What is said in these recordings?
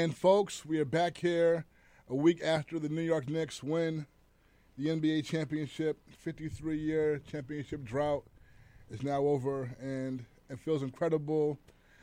And folks, we are back here a week after the New York Knicks win the NBA championship. 53-year championship drought is now over, and it feels incredible.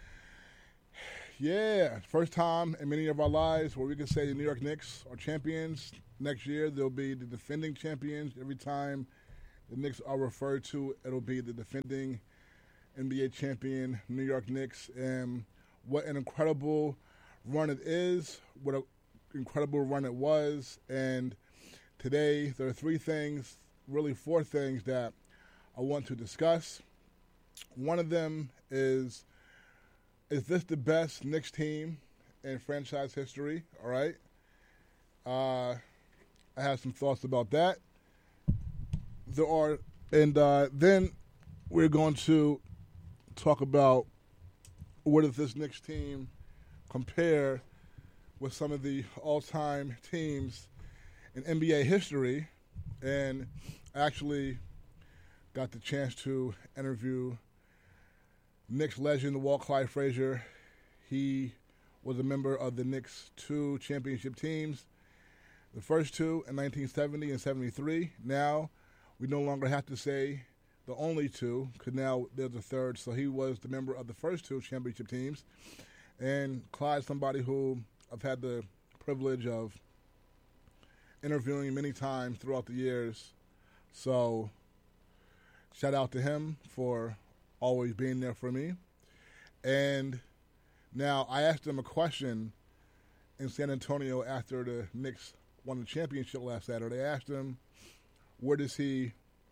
Yeah, first time in many of our lives where we can say the New York Knicks are champions. Next year, they'll be the defending champions. Every time the Knicks are referred to, it'll be the defending NBA champion, New York Knicks. And what an incredible run it is, what an incredible run it was. And today, there are really four things that I want to discuss. One of them is this the best Knicks team in franchise history? All right. I have some thoughts about that. Then we're going to talk about where does this Knicks team compare with some of the all-time teams in NBA history. And I actually got the chance to interview Knicks legend Walt Clyde Frazier. He was a member of the Knicks' two championship teams, the first two in 1970 and 73. Now, we no longer have to say the only two, because now there's a third. So he was the member of the first two championship teams. And Clyde's somebody who I've had the privilege of interviewing many times throughout the years. So shout out to him for always being there for me. And now I asked him a question in San Antonio after the Knicks won the championship last Saturday. I asked him, where does he,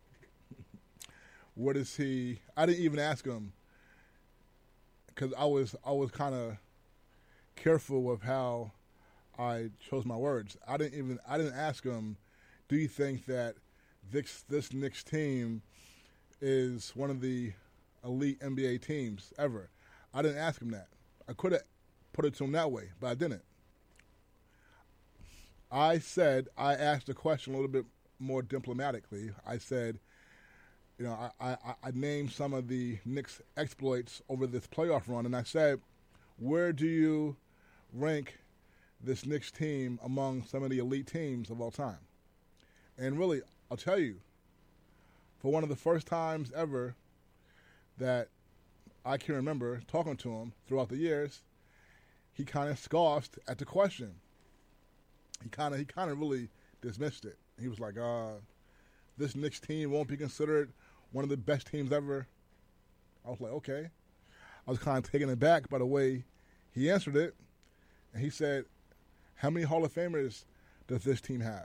I didn't even ask him because I was kind of careful with how I chose my words. I didn't ask him, do you think that this Knicks team is one of the elite NBA teams ever? I didn't ask him that. I could have put it to him that way, but I didn't. I asked the question a little bit more diplomatically. I said, I named some of the Knicks exploits over this playoff run, and I said, where do you rank this Knicks team among some of the elite teams of all time? And really, I'll tell you, for one of the first times ever that I can remember talking to him throughout the years, he kind of scoffed at the question. He kind of really dismissed it. He was like, this Knicks team won't be considered one of the best teams ever. I was like, okay. I was kind of taken aback by the way he answered it. And he said, how many Hall of Famers does this team have?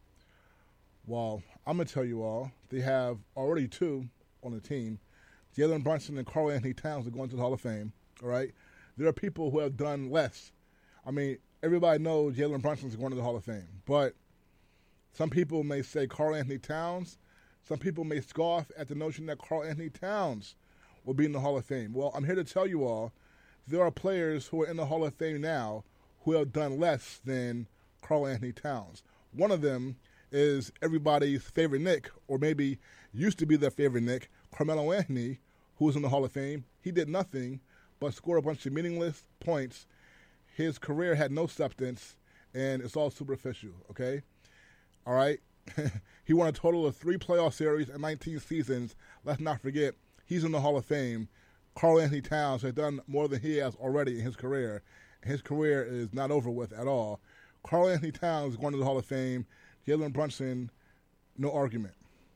Well, I'm going to tell you all, they have already two on the team. Jalen Brunson and Karl-Anthony Towns are going to the Hall of Fame, all right? There are people who have done less. I mean, everybody knows Jalen Brunson is going to the Hall of Fame, but some people may say Karl-Anthony Towns. Some people may scoff at the notion that Karl-Anthony Towns will be in the Hall of Fame. Well, I'm here to tell you all, there are players who are in the Hall of Fame now who have done less than Karl-Anthony Towns. One of them is everybody's favorite Knick, or maybe used to be their favorite Knick, Carmelo Anthony, who was in the Hall of Fame. He did nothing but score a bunch of meaningless points. His career had no substance, and it's all superficial, okay? All right? He won a total of 3 playoff series and 19 seasons. Let's not forget, he's in the Hall of Fame. Karl-Anthony Towns has done more than he has already in his career. His career is not over with at all. Karl-Anthony Towns is going to the Hall of Fame. Jalen Brunson, no argument.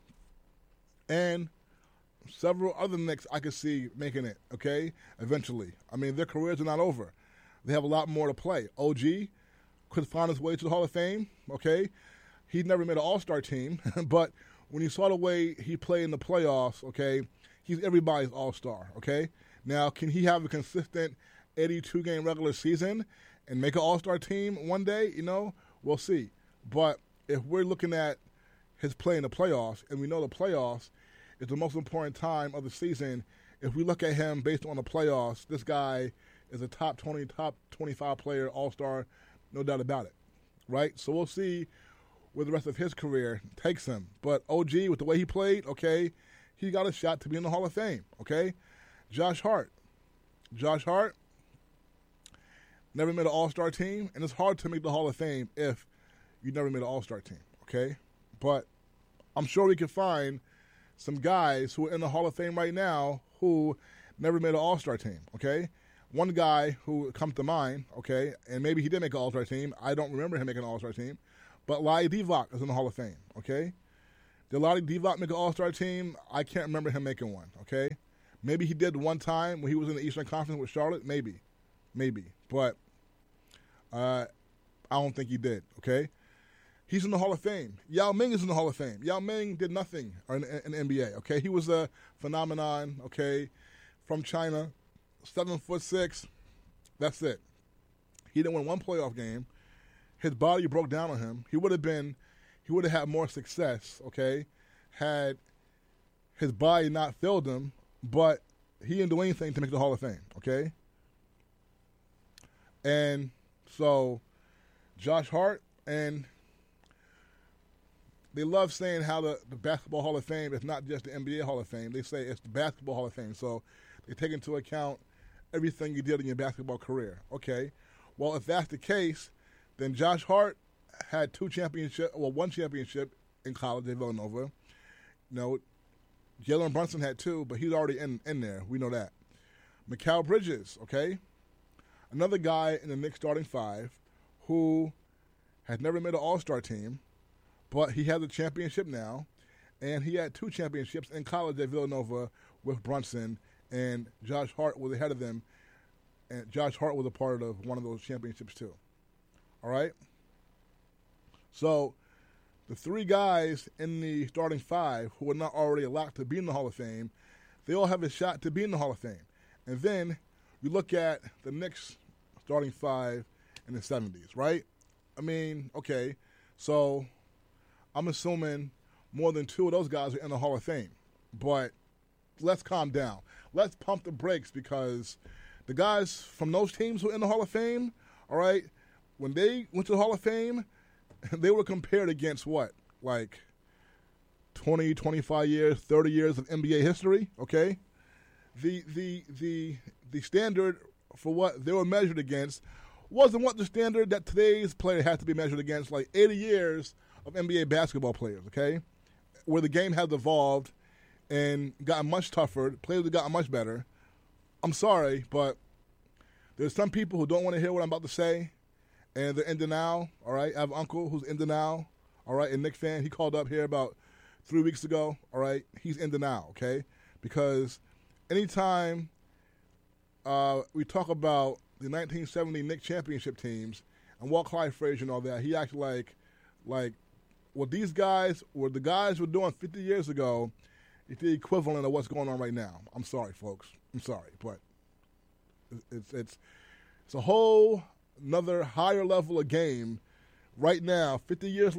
And several other Knicks I could see making it, okay, eventually. I mean, their careers are not over. They have a lot more to play. OG could find his way to the Hall of Fame, okay? He never made an all-star team, but when you saw the way he played in the playoffs, okay, he's everybody's all-star, okay? Now, can he have a consistent 82-game regular season and make an all-star team one day? We'll see. But if we're looking at his play in the playoffs, and we know the playoffs is the most important time of the season, if we look at him based on the playoffs, this guy is a top 20, top 25 player, all-star, no doubt about it, right? So we'll see where the rest of his career takes him. But OG, with the way he played, okay, he got a shot to be in the Hall of Fame, okay? Josh Hart. never made an All-Star team, and it's hard to make the Hall of Fame if you never made an All-Star team, okay? But I'm sure we can find some guys who are in the Hall of Fame right now who never made an All-Star team, okay? One guy who comes to mind, okay, and maybe he did make an All-Star team. I don't remember him making an All-Star team, but Larry Divac is in the Hall of Fame, okay? Did Larry Divac make an All-Star team? I can't remember him making one, okay? Maybe he did one time when he was in the Eastern Conference with Charlotte. Maybe. But I don't think he did, okay? He's in the Hall of Fame. Yao Ming is in the Hall of Fame. Yao Ming did nothing in the NBA, okay? He was a phenomenon, okay, from China, 7'6". That's it. He didn't win one playoff game. His body broke down on him. He would have had more success, okay, had his body not failed him, but he didn't do anything to make the Hall of Fame, okay? And so Josh Hart, and they love saying how the Basketball Hall of Fame is not just the NBA Hall of Fame. They say it's the Basketball Hall of Fame. So they take into account everything you did in your basketball career. Okay. Well, if that's the case, then Josh Hart had one championship in college at Villanova. You know, Jalen Brunson had 2, but he's already in there. We know that. Mikal Bridges, okay? Another guy in the Knicks starting 5 who has never made an All-Star team, but he has a championship now, and he had 2 championships in college at Villanova with Brunson, and Josh Hart was ahead of them, and Josh Hart was a part of one of those championships too. All right? So the 3 guys in the starting 5 who are not already locked to be in the Hall of Fame, they all have a shot to be in the Hall of Fame. And then you look at the Knicks starting 5 in the 70s, right? I mean, okay, so I'm assuming more than 2 of those guys are in the Hall of Fame. But let's calm down. Let's pump the brakes, because the guys from those teams who are in the Hall of Fame, all right, when they went to the Hall of Fame, they were compared against what? Like 20, 25 years, 30 years of NBA history, okay? The standard for what they were measured against wasn't what the standard that today's player has to be measured against, like 80 years of NBA basketball players, okay? Where the game has evolved and gotten much tougher, players have gotten much better. I'm sorry, but there's some people who don't want to hear what I'm about to say, and they're in denial, all right? I have an uncle who's in denial, all right, a Knicks fan. He called up here about 3 weeks ago, all right? He's in denial, okay? Because anytime we talk about the 1970 Knicks championship teams and Walt Clyde Frazier and all that, he acted like what these guys, what the guys were doing 50 years ago, it's the equivalent of what's going on right now. I'm sorry, folks. I'm sorry, but it's a whole another higher level of game right now. 56 years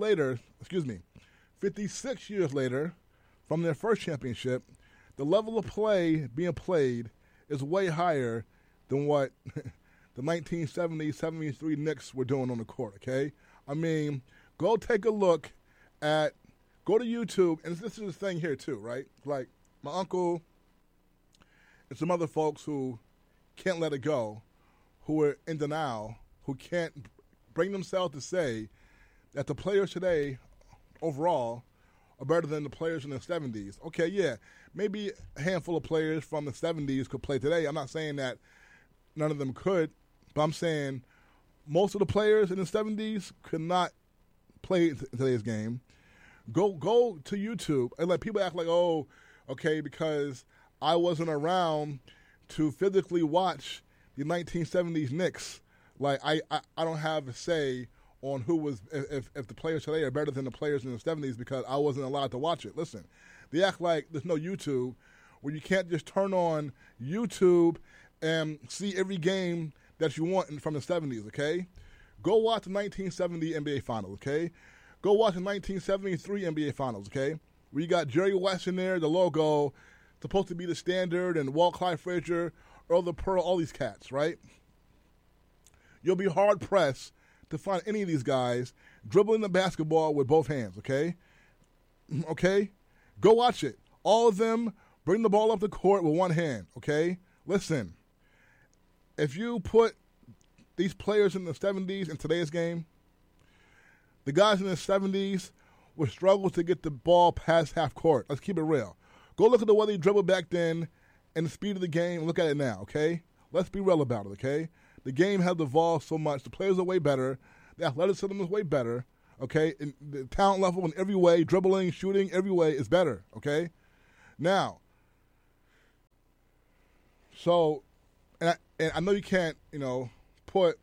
later from their first championship, the level of play being played is way higher than what the 1970, 73 Knicks were doing on the court, okay? I mean, go take a look at, go to YouTube, and this is the thing here too, right? Like my uncle and some other folks who can't let it go, who are in denial, who can't bring themselves to say that the players today overall are better than the players in the 70s. Okay, yeah, maybe a handful of players from the 70s could play today. I'm not saying that none of them could, but I'm saying most of the players in the 70s could not play in today's game. Go to YouTube and let people act like, oh, okay, because I wasn't around to physically watch the 1970s Knicks. Like I don't have a say on who was if the players today are better than the players in the 70s because I wasn't allowed to watch it. Listen, they act like there's no YouTube, where you can't just turn on YouTube and see every game that you want from the 70s, okay? Go watch the 1970 NBA Finals, okay? Go watch the 1973 NBA Finals, okay? Where you got Jerry West in there, the logo, supposed to be the standard, and Walt Clyde Frazier, Earl the Pearl, all these cats, right? You'll be hard-pressed to find any of these guys dribbling the basketball with both hands, okay? Okay? Go watch it. All of them bring the ball up the court with one hand, okay? Listen, if you put these players in the 70s in today's game, the guys in the 70s would struggle to get the ball past half court. Let's keep it real. Go look at the way they dribbled back then and the speed of the game and look at it now, okay? Let's be real about it, okay? The game has evolved so much. The players are way better. The athleticism is way better, okay? And the talent level in every way, dribbling, shooting, every way is better, okay? Now, so, and I know you can't, put,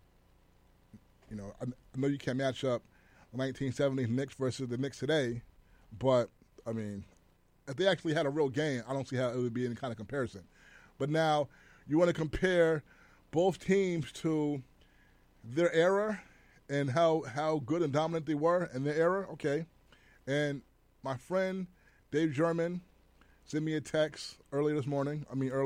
I know you can't match up the 1970s Knicks versus the Knicks today, but, I mean, if they actually had a real game, I don't see how it would be any kind of comparison. But now you want to compare both teams to their era and how good and dominant they were in their era, okay. And my friend Dave German sent me a text earlier when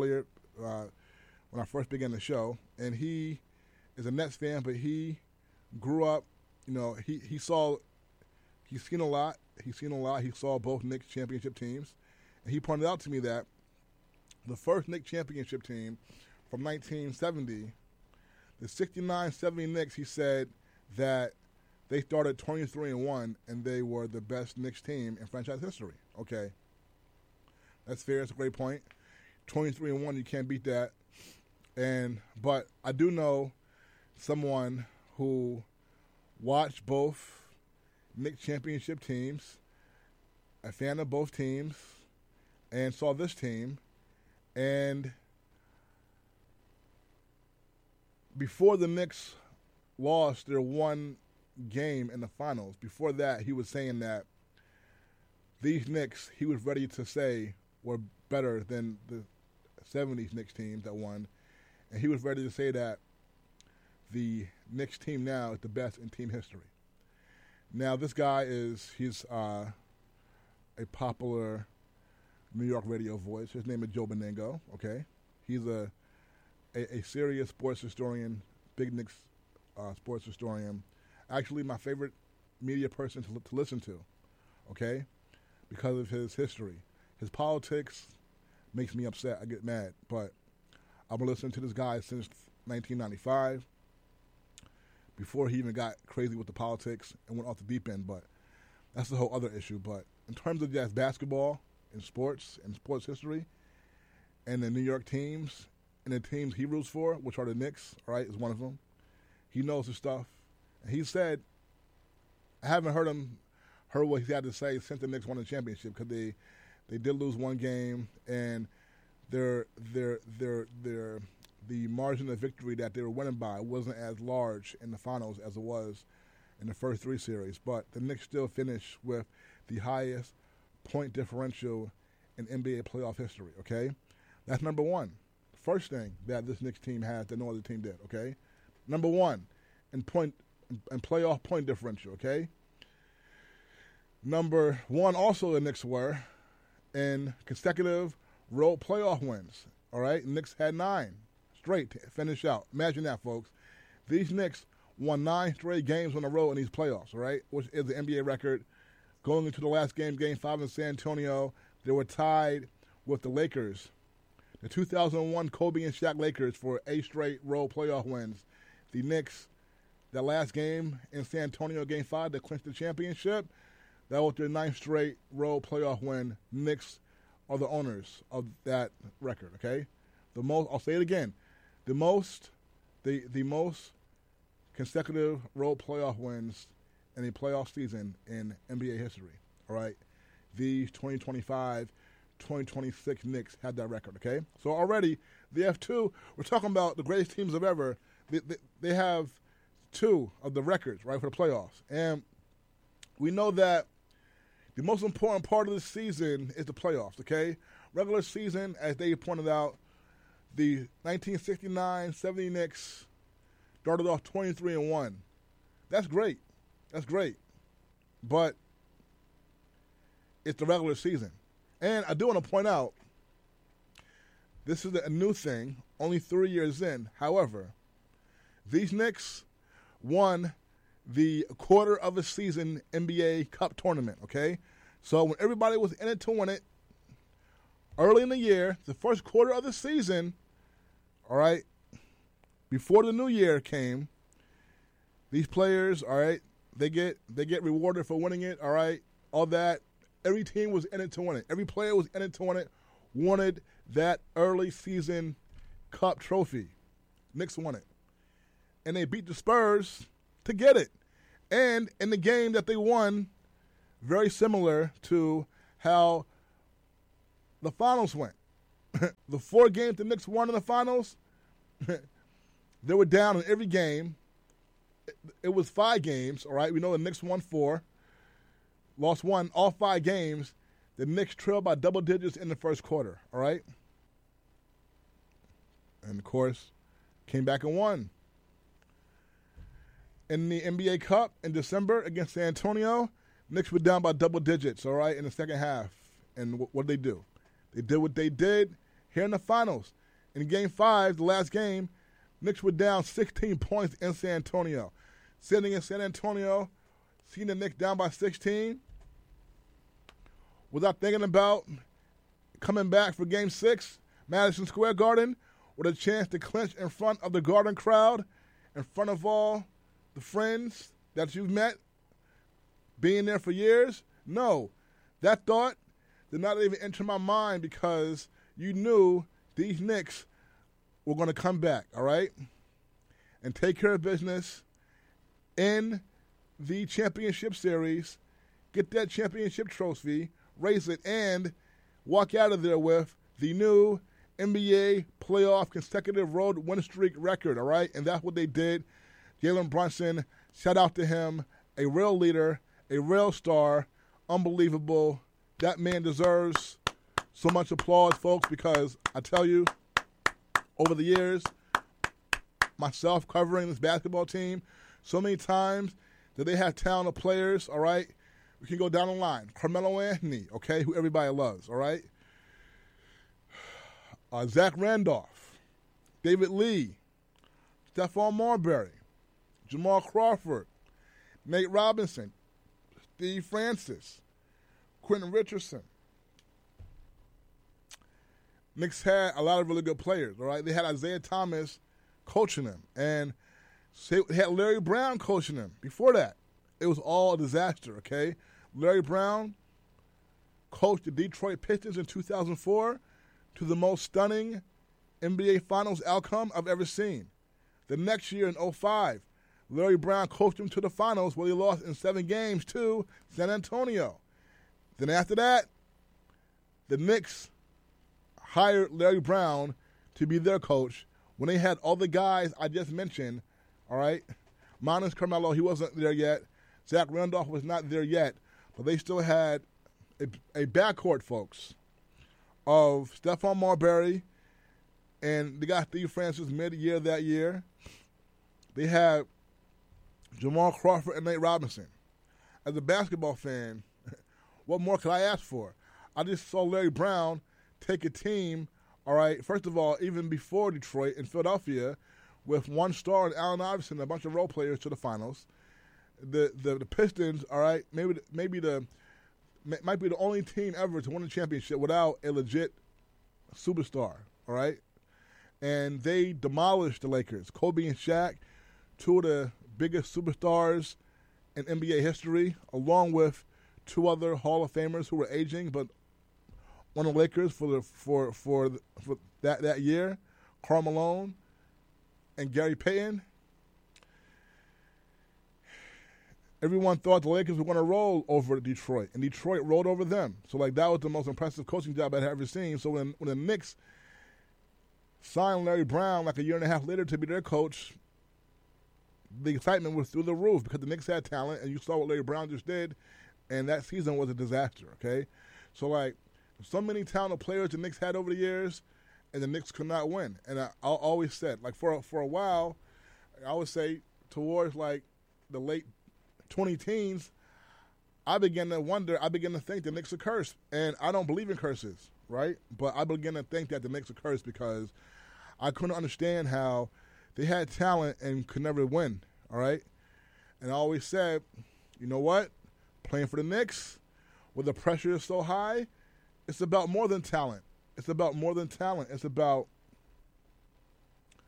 I first began the show, and he is a Nets fan, but he grew up, he's seen a lot. He saw both Knicks championship teams, and he pointed out to me that the first Knicks championship team from 1970, the 69-70 Knicks, he said that they started 23-1, and they were the best Knicks team in franchise history. Okay, that's fair. It's a great point. 23-1, you can't beat that. But I do know someone who watched both Knicks championship teams, a fan of both teams, and saw this team. And before the Knicks lost their one game in the finals, before that, he was saying that these Knicks, he was ready to say, were better than the 70s Knicks teams that won. And he was ready to say that the Knicks team now is the best in team history. Now, this guy he's a popular New York radio voice. His name is Joe Benigno, okay? He's a serious sports historian, big Knicks sports historian. Actually, my favorite media person to listen to, okay? Because of his history. His politics makes me upset. I get mad. But I've been listening to this guy since 1995, before he even got crazy with the politics and went off the deep end. But that's the whole other issue. But in terms of just basketball and sports history and the New York teams and the teams he roots for, which are the Knicks, right, is one of them. He knows his stuff. And he said, I haven't heard what he had to say since the Knicks won the championship, because they did lose one game, and the margin of victory that they were winning by wasn't as large in the finals as it was in the first three series. But the Knicks still finished with the highest point differential in NBA playoff history, okay? That's number one. First thing that this Knicks team has that no other team did, okay? Number one in playoff point differential, okay? Number one also the Knicks were in consecutive road playoff wins, all right? Knicks had 9 straight to finish out. Imagine that, folks. These Knicks won 9 straight games on the road in these playoffs, all right, which is the NBA record. Going into the last game, Game 5 in San Antonio, they were tied with the Lakers, the 2001 Kobe and Shaq Lakers, for 8 straight road playoff wins. The Knicks, that last game in San Antonio, Game 5, that clinched the championship, that was their 9th straight road playoff win. Knicks are the owners of that record, okay? The most, I'll say it again, the most consecutive road playoff wins in a playoff season in NBA history, all right? These 2025, 2026 Knicks had that record, okay? So already, the F2, we're talking about the greatest teams of ever. They have 2 of the records, right, for the playoffs. And we know that the most important part of the season is the playoffs, okay? Regular season, as they pointed out, the 1969-70 Knicks started off 23-1. That's great. That's great. But it's the regular season. And I do want to point out, this is a new thing, only 3 years in. However, these Knicks won the quarter of a season NBA Cup tournament, okay? So when everybody was in it to win it, early in the year, the first quarter of the season, all right, before the new year came, these players, all right, they get rewarded for winning it, all right, all that. Every team was in it to win it. Every player was in it to win it, wanted that early season cup trophy. Knicks won it. And they beat the Spurs to get it. And in the game that they won, very similar to how the finals went. The 4 games the Knicks won in the finals, they were down in every game. It was 5 games, all right? We know the Knicks won 4, lost 1. All 5 games, the Knicks trailed by double digits in the first quarter, all right? And, of course, came back and won. In the NBA Cup in December against San Antonio, Knicks were down by double digits, all right, in the second half. And what did they do? They did what they did here in the finals. In Game 5, the last game, Knicks were down 16 points in San Antonio. Sitting in San Antonio, seeing the Knicks down by 16, without thinking about coming back for Game 6, Madison Square Garden, with a chance to clinch in front of the Garden crowd, in front of all the friends that you've met, being there for years. No, that thought did not even enter my mind because you knew these Knicks were going to come back, all right, and take care of business in the championship series, get that championship trophy, raise it, and walk out of there with the new NBA playoff consecutive road win streak record, all right? And that's what they did. Jalen Brunson, shout out to him, a real leader, a real star, unbelievable. That man deserves so much applause, folks, because I tell you, over the years, myself covering this basketball team, so many times that they have talented players, all right? We can go down the line. Carmelo Anthony, okay, who everybody loves, all right? Zach Randolph, David Lee, Stephon Marbury, Jamal Crawford, Nate Robinson, Steve Francis, Quentin Richardson. Knicks had a lot of really good players, all right? They had Isaiah Thomas coaching them, and they had Larry Brown coaching them. Before that, it was all a disaster, okay? Larry Brown coached the Detroit Pistons in 2004 to the most stunning NBA Finals outcome I've ever seen. The next year in 2005, Larry Brown coached them to the finals where they lost in 7 games to San Antonio. Then after that, the Knicks hired Larry Brown to be their coach when they had all the guys I just mentioned, all right? Minus Carmelo, he wasn't there yet. Zach Randolph was not there yet, but they still had a backcourt, folks, of Stephon Marbury, and they got Steve Francis mid-year that year. They had Jamal Crawford and Nate Robinson. As a basketball fan, what more could I ask for? I just saw Larry Brown take a team, all right, first of all, even before Detroit and Philadelphia, with one star and Allen Iverson and a bunch of role players to the finals. The Pistons, all right, might be the only team ever to win a championship without a legit superstar, all right? And they demolished the Lakers. Kobe and Shaq, 2 of the biggest superstars in NBA history, along with 2 other Hall of Famers who were aging, but on the Lakers for that year, Karl Malone and Gary Payton. Everyone thought the Lakers were going to roll over Detroit, and Detroit rolled over them. So, that was the most impressive coaching job I'd ever seen. So when the Knicks signed Larry Brown a year and a half later to be their coach, the excitement was through the roof because the Knicks had talent, and you saw what Larry Brown just did, and that season was a disaster, okay? So, so many talented players the Knicks had over the years, and the Knicks could not win. And I always said, for a while, I would say towards, the late 20-teens, I began to think the Knicks are cursed. And I don't believe in curses, right? But I began to think that the Knicks are cursed because I couldn't understand how they had talent and could never win, all right? And I always said, you know what? Playing for the Knicks, where the pressure is so high, it's about more than talent. It's about more than talent. It's about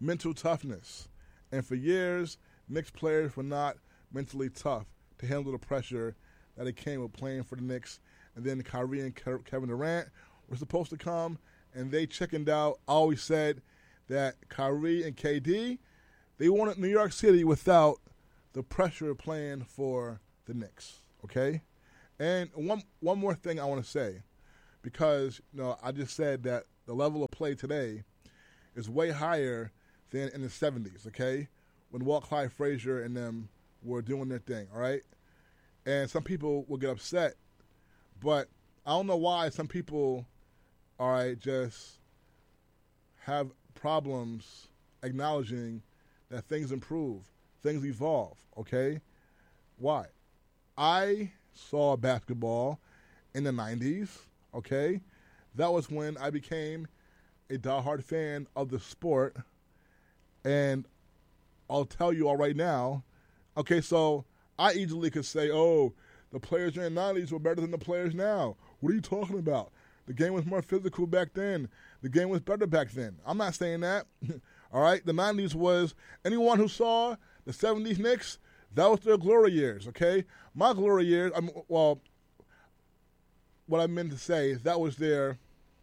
mental toughness. And for years, Knicks players were not mentally tough to handle the pressure that it came with playing for the Knicks. And then Kyrie and Kevin Durant were supposed to come, and they chickened out. I always said that Kyrie and KD, they wanted New York City without the pressure of playing for the Knicks, okay? And one more thing I want to say, because I just said that the level of play today is way higher than in the 70s, okay, when Walt Clyde Frazier and them were doing their thing, all right? And some people will get upset, but I don't know why some people, all right, just have problems acknowledging that things improve, things evolve, okay? Why? I saw basketball in the 90s, okay? That was when I became a diehard fan of the sport, and I'll tell you all right now, okay, so I easily could say, oh, the players in the 90s were better than the players now. What are you talking about? The game was more physical back then. The game was better back then. I'm not saying that. All right? The 90s was, anyone who saw the 70s Knicks, that was their glory years, okay? My glory years, what I meant to say, that was their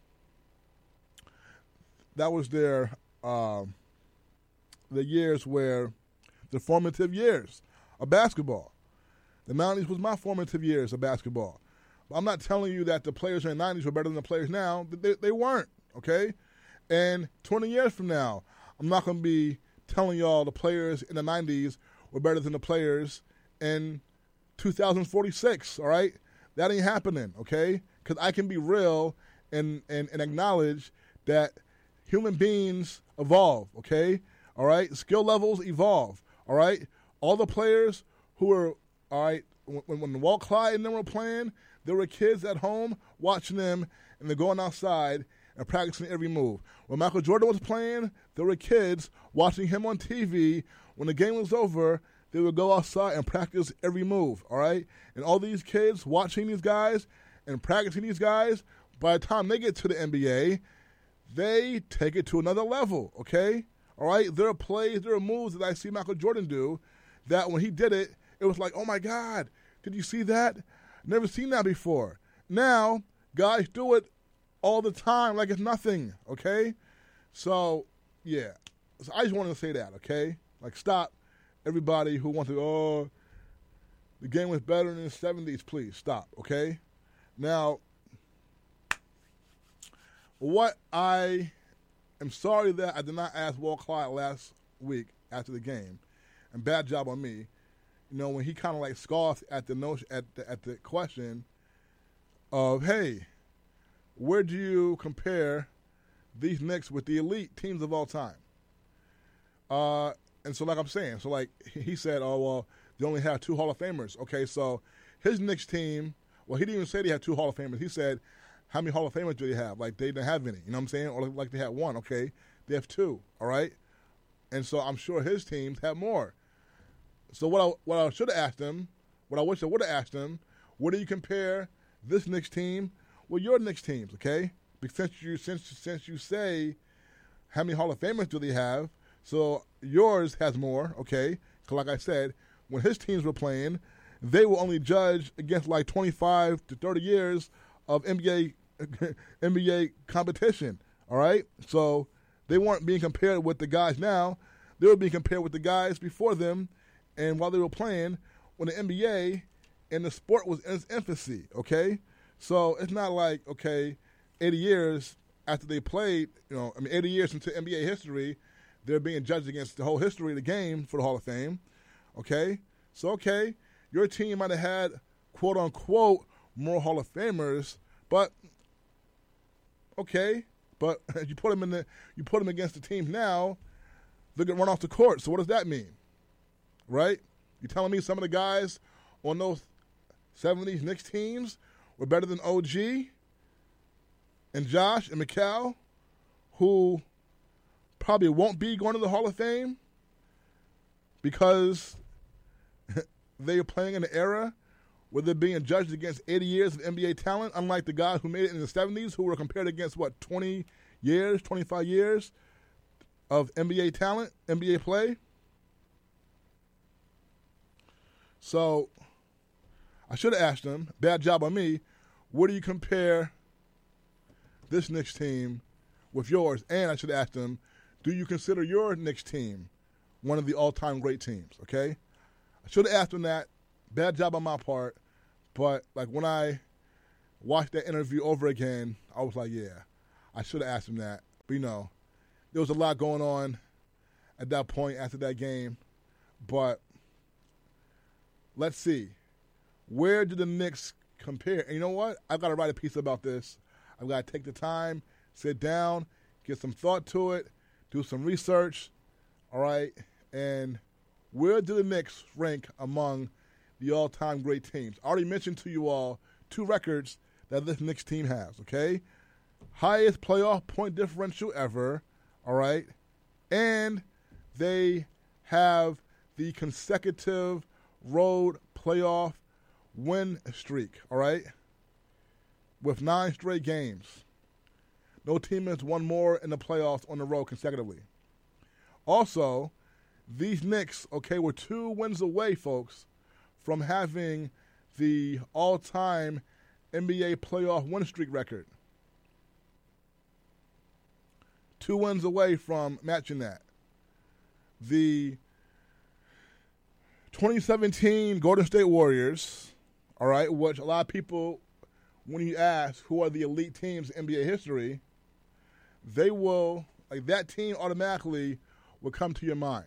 the years where the formative years of basketball. The 90s was my formative years of basketball. But I'm not telling you that the players in the 90s were better than the players now. They weren't, okay? And 20 years from now, I'm not going to be telling y'all the players in the 90s were better than the players in 2046, all right? That ain't happening, okay? Because I can be real and acknowledge that human beings evolve, okay? All right? Skill levels evolve, all right? All the players who were, all right, when Walt Clyde and them were playing, there were kids at home watching them, and they're going outside and practicing every move. When Michael Jordan was playing, there were kids watching him on TV. When the game was over, they would go outside and practice every move, all right? And all these kids watching these guys and practicing these guys, by the time they get to the NBA, they take it to another level, okay? All right? There are plays, there are moves that I see Michael Jordan do that when he did it, it was like, oh, my God, did you see that? Never seen that before. Now, guys do it all the time like it's nothing, okay? So, yeah. So I just wanted to say that, okay? Like, stop. Everybody who wants to, oh, the game was better in the 70s, please stop, okay? Now, what I am sorry that I did not ask Walt Clyde last week after the game, and bad job on me, when he kind of like scoffed at the notion, at the question of, hey, where do you compare these Knicks with the elite teams of all time? And so, like I'm saying, so like he said, oh, well, they only have 2 Hall of Famers. Okay, so his Knicks team, well, he didn't even say they had 2 Hall of Famers. He said, how many Hall of Famers do they have? Like, they didn't have any, you know what I'm saying? Or like they had 1, okay? They have 2, all right? And so I'm sure his teams have more. So what I should have asked him, what I wish I would have asked him, what do you compare this Knicks team with your Knicks teams, okay? Because since you say how many Hall of Famers do they have, so yours has more, okay? Because like I said, when his teams were playing, they were only judged against like 25 to 30 years of NBA competition, all right? So they weren't being compared with the guys now. They were being compared with the guys before them, and while they were playing, when the NBA and the sport was in its infancy, okay? So it's not like, okay, 80 years after they played, 80 years into NBA history, they're being judged against the whole history of the game for the Hall of Fame, okay? So, okay, your team might have had, quote-unquote, more Hall of Famers, but, okay, but you put them against the teams now, they're going to run off the court. So what does that mean, right? You telling me some of the guys on those 70s Knicks teams were better than OG and Josh and Mikal, who probably won't be going to the Hall of Fame because they are playing in an era where they're being judged against 80 years of NBA talent, unlike the guys who made it in the 70s who were compared against, 20 years, 25 years of NBA talent, NBA play. So I should have asked him, bad job on me, where do you compare this Knicks team with yours? And I should have asked him, do you consider your Knicks team one of the all-time great teams, okay? I should have asked him that. Bad job on my part. But, like, when I watched that interview over again, I was like, yeah, I should have asked him that. But, you know, there was a lot going on at that point after that game. But let's see. Where do the Knicks compare? And you know what? I've got to write a piece about this. I've got to take the time, sit down, get some thought to it, do some research, all right? And where do the Knicks rank among the all-time great teams? I already mentioned to you all 2 records that this Knicks team has, okay? Highest playoff point differential ever, all right? And they have the consecutive road playoff win streak, all right? With 9 straight games. No team has won more in the playoffs on the road consecutively. Also, these Knicks, okay, were 2 wins away, folks, from having the all-time NBA playoff win streak record. 2 wins away from matching that. The 2017 Golden State Warriors, all right, which a lot of people, when you ask who are the elite teams in NBA history, they will, like, that team automatically will come to your mind.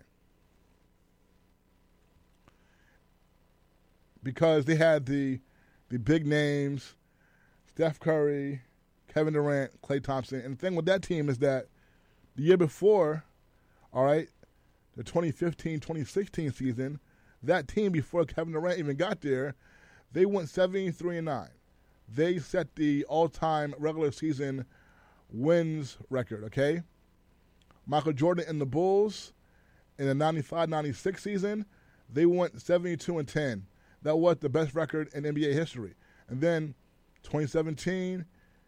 Because they had the big names, Steph Curry, Kevin Durant, Klay Thompson. And the thing with that team is that the year before, all right, the 2015-2016 season, that team, before Kevin Durant even got there, they went 73-9. They set the all-time regular season wins record, okay? Michael Jordan and the Bulls in the 95-96 season, they went 72-10. That was the best record in NBA history. And then 2016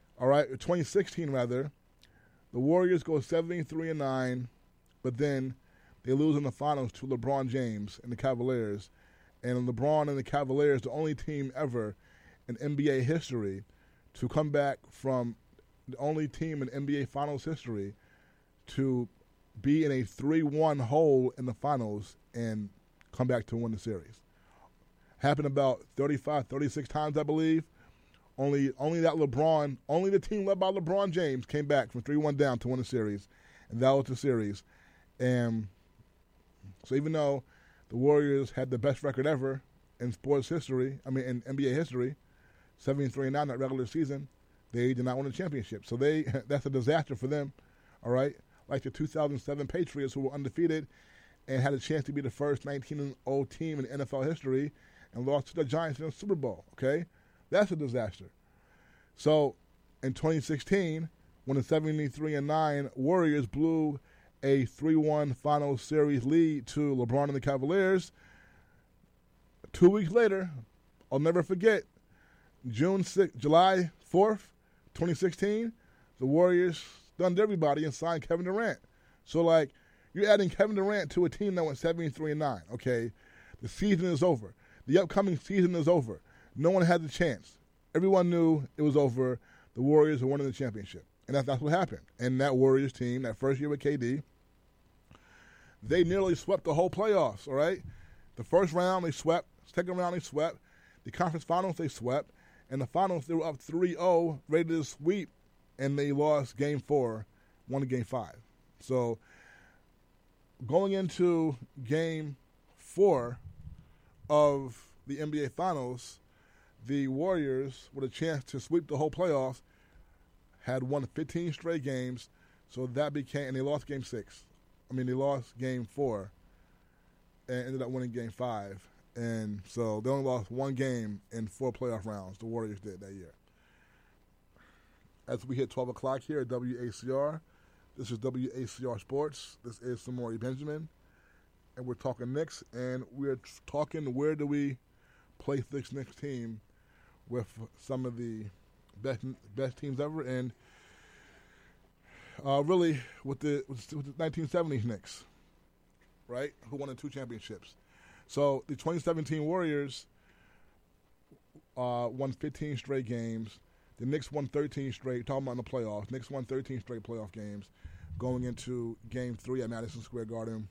rather, the Warriors go 73-9, but then they lose in the finals to LeBron James and the Cavaliers. And LeBron and the Cavaliers, the only team ever in NBA history to come back from the only team in NBA Finals history to be in a 3-1 hole in the finals and come back to win the series. Happened about 35, 36 times, I believe. Only the team led by LeBron James came back from 3-1 down to win the series. And that was the series. And so even though the Warriors had the best record ever in sports history, in NBA history, 73-9 that regular season, they did not win a championship. So that's a disaster for them, all right? Like the 2007 Patriots, who were undefeated and had a chance to be the first 19-0 team in NFL history and lost to the Giants in the Super Bowl, okay? That's a disaster. So in 2016, when the 73-9 Warriors blew a 3-1 final series lead to LeBron and the Cavaliers, 2 weeks later, I'll never forget, July 4th, 2016, the Warriors stunned everybody and signed Kevin Durant. So, like, you're adding Kevin Durant to a team that went 73-9, okay? The season is over. The upcoming season is over. No one had the chance. Everyone knew it was over. The Warriors were winning the championship. And that's what happened. And that Warriors team, that first year with KD, they nearly swept the whole playoffs, all right? The first round, they swept. Second round, they swept. The conference finals, they swept. In the finals, they were up 3-0, ready to sweep, and they lost Game 4, won Game 5. So going into Game 4 of the NBA Finals, the Warriors, with a chance to sweep the whole playoffs, had won 15 straight games, so that became, and they lost Game 6. They lost Game 4 and ended up winning Game 5. And so they only lost one game in 4 playoff rounds, the Warriors did that year. As we hit 12 o'clock here at WACR, this is WACR Sports. This is Samori Benjamin. And we're talking Knicks, and we're talking where do we place this Knicks team with some of the best teams ever. And really with the 1970s Knicks, right? Who won the 2 championships. So the 2017 Warriors won 15 straight games. The Knicks won 13 straight. Talking about in the playoffs, Knicks won 13 straight playoff games, going into Game 3 at Madison Square Garden,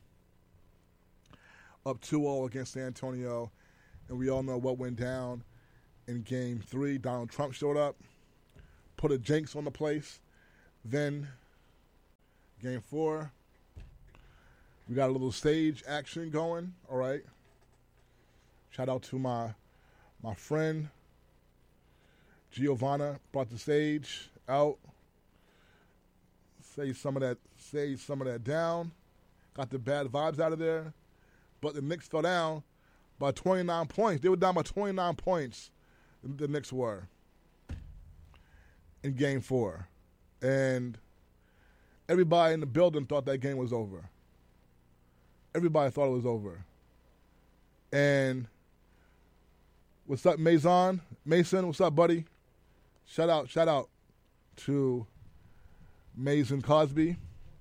up 2-0 against San Antonio, and we all know what went down in Game 3. Donald Trump showed up, put a jinx on the place. Then Game 4, we got a little stage action going. All right. Shout out to my friend Giovanna, brought the stage out. Say some of that down. Got the bad vibes out of there. But the Knicks fell down by 29 points. They were down by 29 points. The Knicks were in Game 4. And everybody in the building thought that game was over. Everybody thought it was over. And what's up, Mason? Mason, what's up, buddy? Shout out to Mason Cosby.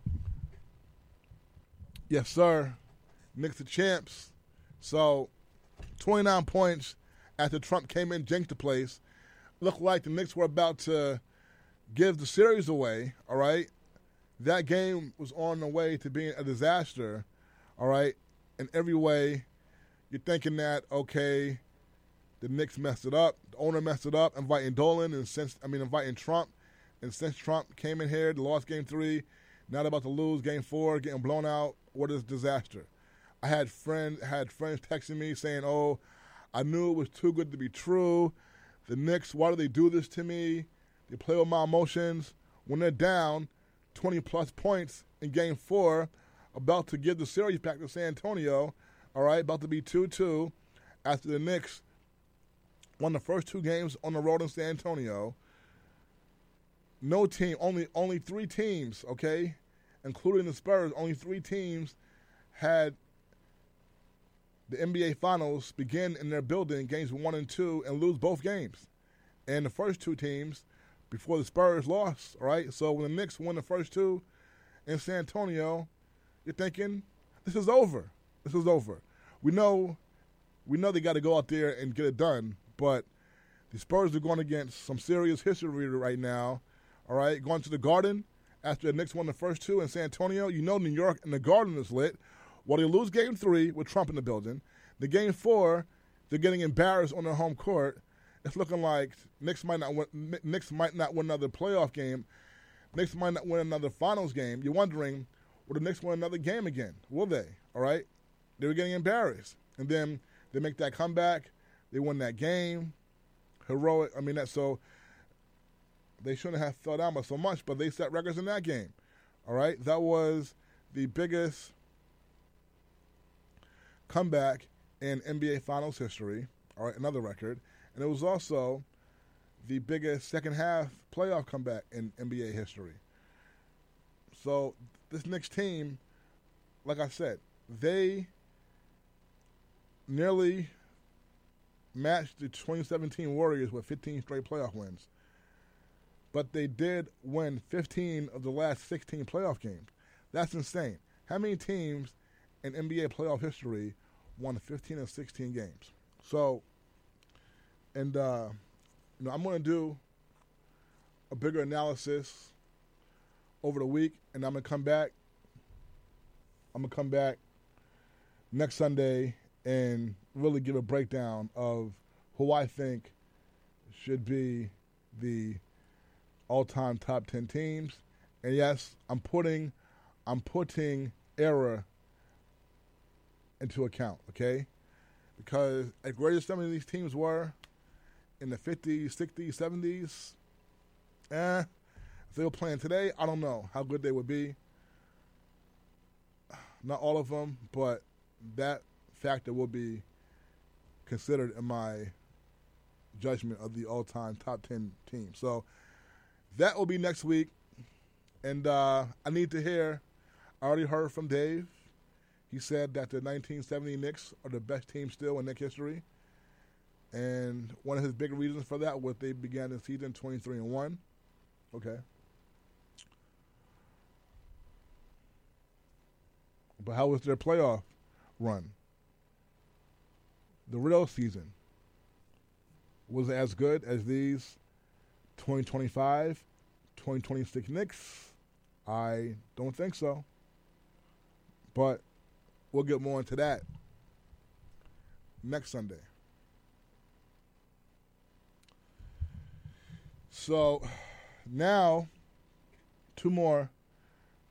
Yes, sir. Knicks are champs. So 29 points after Trump came in, jinked the place. Looked like the Knicks were about to give the series away, all right? That game was on the way to being a disaster, all right? In every way, you're thinking that, okay, the Knicks messed it up. The owner messed it up, inviting inviting Trump. And since Trump came in here, they lost Game 3. Now they're about to lose Game 4, getting blown out. What a disaster. I had friends texting me saying, oh, I knew it was too good to be true. The Knicks, why do they do this to me? They play with my emotions. When they're down 20-plus points in Game 4, about to give the series back to San Antonio, all right, about to be 2-2, after the Knicks won the first 2 games on the road in San Antonio. No team, only 3 teams, okay, including the Spurs, only 3 teams had the NBA Finals begin in their building, games 1 and 2, and lose both games. And the first 2 teams, before the Spurs lost, all right? So when the Knicks won the first 2 in San Antonio, you're thinking, this is over. This is over. We know they got to go out there and get it done, but the Spurs are going against some serious history right now, all right? Going to the Garden after the Knicks won the first 2 in San Antonio. You know New York and the Garden is lit. Well, they lose Game 3 with Trump in the building. The Game 4, they're getting embarrassed on their home court. It's looking like Knicks might not win another playoff game. Knicks might not win another finals game. You're wondering, will the Knicks win another game again? Will they? All right? They were getting embarrassed. And then they make that comeback. They win that game. Heroic. So they shouldn't have fell down by so much, but they set records in that game. All right? That was the biggest comeback in NBA Finals history. All right, another record. And it was also the biggest second-half playoff comeback in NBA history. So this Knicks team, like I said, they nearly matched the 2017 Warriors with 15 straight playoff wins. But they did win 15 of the last 16 playoff games. That's insane. How many teams in NBA playoff history won 15 or 16 games? So, and I'm going to do a bigger analysis over the week, and I'm going to come back. Next Sunday and really give a breakdown of who I think should be the all-time top 10 teams. And yes, I'm putting era into account, okay? Because as great as some of these teams were in the 50s, 60s, 70s, if they were playing today, I don't know how good they would be. Not all of them, but that factor will be considered in my judgment of the all-time top 10 teams. So that will be next week. And I need to hear, I already heard from Dave. He said that the 1970 Knicks are the best team still in Knicks history. And one of his big reasons for that was they began the season 23-1. Okay. But how was their playoff run? The real season, was it as good as these 2025, 2026 Knicks? I don't think so. But we'll get more into that next Sunday. So now, two more